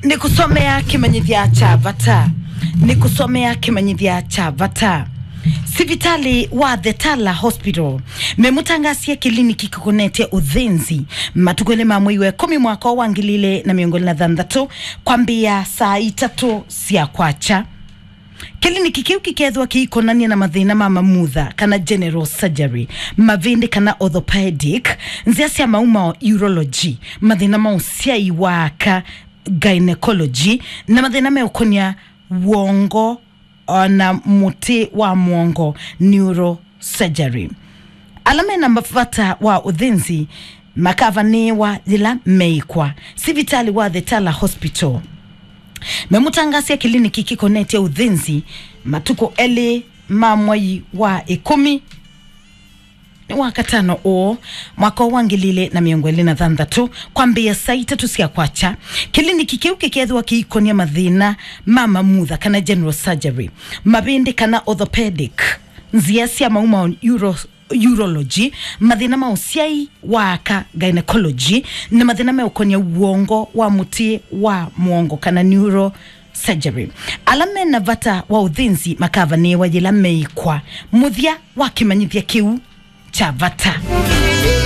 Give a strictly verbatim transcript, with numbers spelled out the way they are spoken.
Nikusomea kimanyithia cha Vata. Nikusomea kimanyithia cha Vata. Sivitali wa The Tala Hospital memutangasia kliniki kikunetia Uthinzi matugole mamwiwe kumi mwaka wangilile na miongoli na thandatu kwambia saa itatu sia kwacha. Kliniki kiu kikethwa kiikonania na mathina mama mutha kana general surgery, mavindi kana orthopedic, nziasia mauma urology, mathina mausia iwaka gynecology na mathina meukonia wongo na muti wa mwongo neurosurgery. Alame na mafata wa Uthinzi makavani wa zila meikwa sivitali wa The Tala Hospital memutangasia kliniki kikonetia Uthinzi matuko ele mamwai wa ikumi ni wakatano o mwaka wangilile na miongweli na thandatu kwambia saa itatu sia kwacha. Kliniki kiu kikethwa kiikonia mathina mama mutha kana general surgery, mabindi kana orthopedic, nziasia mauma euro urology, mathina mausiai waka gynecology na mathina meukonia uongo wa muti wa mwongo kana neuro surgery. Alame na vata wa Uthinzi makavani wa jila meikwa muthia wa kimanyithia kiu cha Vata.